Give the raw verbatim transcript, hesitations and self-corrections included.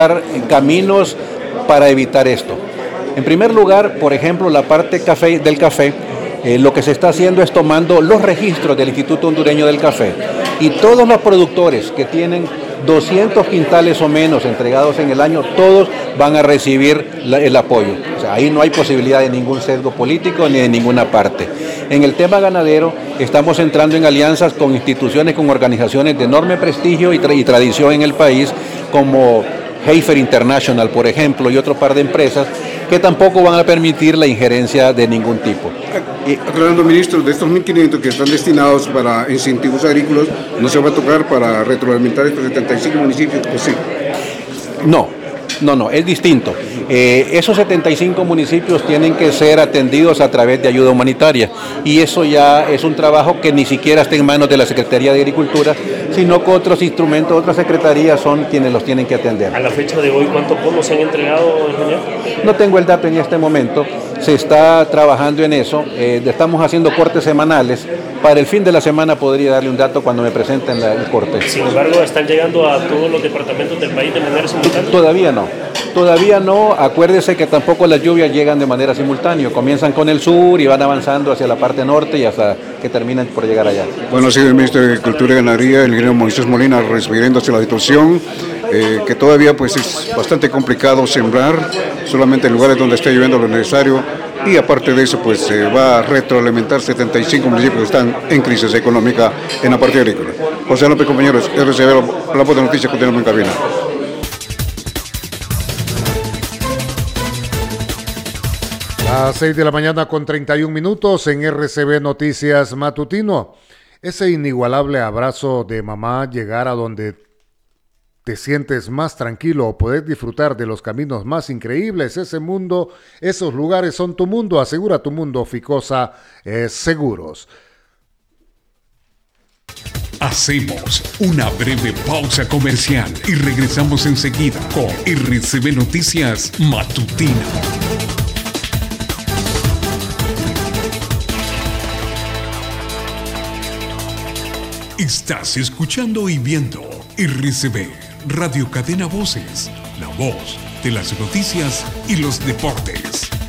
caminos para evitar esto. En primer lugar, por ejemplo, la parte café, del café, eh, lo que se está haciendo es tomando los registros del Instituto Hondureño del Café y todos los productores que tienen doscientos quintales o menos entregados en el año, todos van a recibir la, el apoyo. O sea, ahí no hay posibilidad de ningún sesgo político ni de ninguna parte. En el tema ganadero, estamos entrando en alianzas con instituciones, con organizaciones de enorme prestigio y, tra- y tradición en el país, como Heifer International, por ejemplo, y otro par de empresas que tampoco van a permitir la injerencia de ningún tipo. Y aclarando, ministro, de estos mil quinientos que están destinados para incentivos agrícolas, ¿no se va a tocar para retroalimentar estos setenta y cinco municipios? Pues sí. No, no, no, es distinto. Eh, esos setenta y cinco municipios tienen que ser atendidos a través de ayuda humanitaria y eso ya es un trabajo que ni siquiera está en manos de la Secretaría de Agricultura, sino que otros instrumentos, otras secretarías son quienes los tienen que atender. A la fecha de hoy, ¿cuántos bonos se han entregado, ingeniero? No tengo el dato en este momento, se está trabajando en eso, eh, estamos haciendo cortes semanales. Para el fin de la semana podría darle un dato cuando me presenten la, el corte. Sin embargo, ¿están llegando a todos los departamentos del país de manera simultánea? Todavía no, todavía no. Acuérdese que tampoco las lluvias llegan de manera simultánea. Comienzan con el sur y van avanzando hacia la parte norte y hasta que terminan por llegar allá. Bueno, ha sido el ministro de Agricultura y Ganadería, el ingeniero Moisés Molina, refiriéndose a la situación, eh, que todavía pues es bastante complicado sembrar, solamente en lugares donde esté lloviendo lo necesario. Y aparte de eso, pues se eh, va a retroalimentar setenta y cinco municipios que están en crisis económica en la parte agrícola. José López, compañeros, R C B, la voz de noticias, continuamos en cabina. A seis de la mañana con treinta y un minutos en R C B Noticias Matutino. Ese inigualable abrazo de mamá, llegar a donde te sientes más tranquilo o poder disfrutar de los caminos más increíbles, ese mundo, esos lugares son tu mundo. Asegura tu mundo Ficosa eh, Seguros. Hacemos una breve pausa comercial y regresamos enseguida con R C B Noticias Matutino. Estás escuchando y viendo R C B, Radio Cadena Voces, la voz de las noticias y los deportes.